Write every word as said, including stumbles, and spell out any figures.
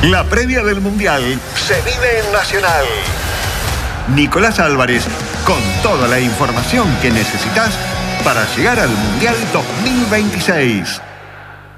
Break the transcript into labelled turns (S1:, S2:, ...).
S1: La previa del Mundial se vive en Nacional. Nicolás Álvarez, con toda la información que necesitas para llegar al Mundial dos mil veintiséis.